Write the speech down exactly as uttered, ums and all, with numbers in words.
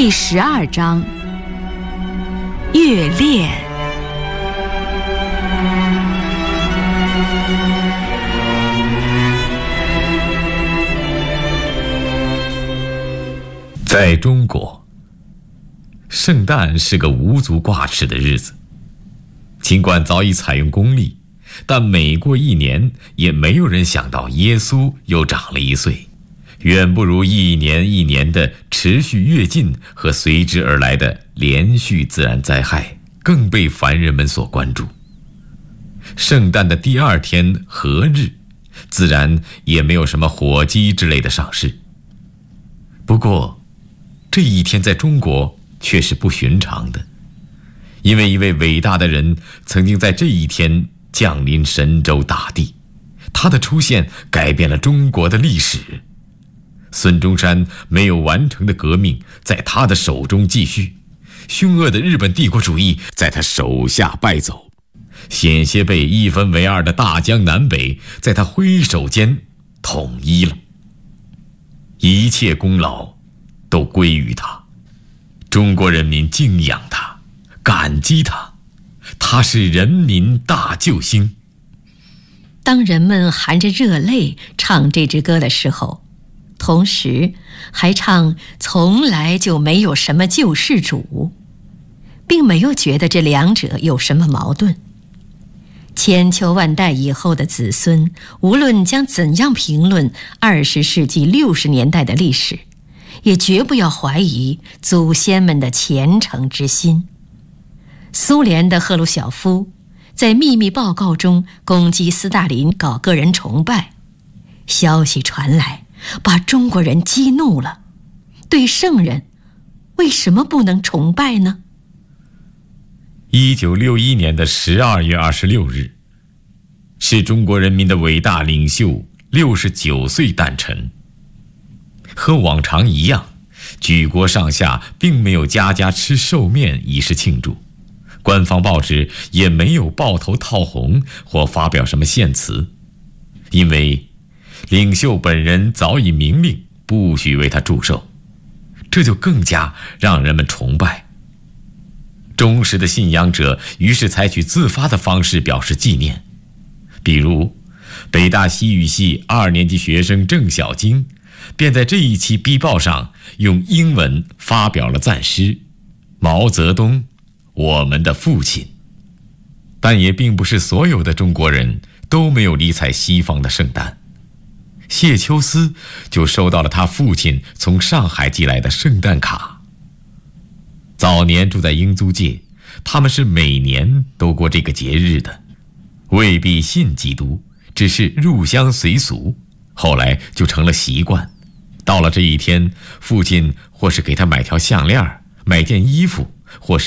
第十二章，月恋。 在中国，圣诞是个无足挂齿的日子。尽管早已采用公历，但每过一年，也没有人想到耶稣又长了一岁，远不如一年一年的持续跃进和随之而来的连续自然灾害更被凡人们所关注。圣诞的第二天何日，自然也没有什么火鸡之类的赏识。不过这一天在中国却是不寻常的，因为一位伟大的人曾经在这一天降临神州大地，他的出现改变了中国的历史。孙中山没有完成的革命在他的手中继续，凶恶的日本帝国主义在他手下败走，险些被一分为二的大江南北在他挥手间统一了。一切功劳都归于他，中国人民敬仰他，感激他，他是人民大救星。 当人们含着热泪唱这支歌的时候，同时还唱从来就没有什么救世主，并没有觉得这两者有什么矛盾。千秋万代以后的子孙，无论将怎样评论二十世纪六十年代的历史，也绝不要怀疑祖先们的虔诚之心。苏联的赫鲁晓夫在秘密报告中攻击斯大林搞个人崇拜，消息传来，把中国人激怒了。对圣人，为什么不能崇拜呢？ 一九六一年的十二月二十六日，是中国人民的伟大领袖六十九岁诞辰。和往常一样，举国上下并没有家家吃寿面以示庆祝，官方报纸也没有抱头套红或发表什么献词，因为领袖本人早已明令不许为他祝寿，这就更加让人们崇拜。忠实的信仰者于是采取自发的方式表示纪念，比如北大西语系二年级学生郑小晶便在这一期逼报上用英文发表了赞诗：毛泽东，我们的父亲。但也并不是所有的中国人都没有理睬西方的圣诞。谢秋思就收到了他父亲从上海寄来的圣诞卡。早年住在英租界，他们是每年都过这个节日的，未必信基督，只是入乡随俗，后来就成了习惯。到了这一天，父亲或是给他买条项链，买件衣服，或是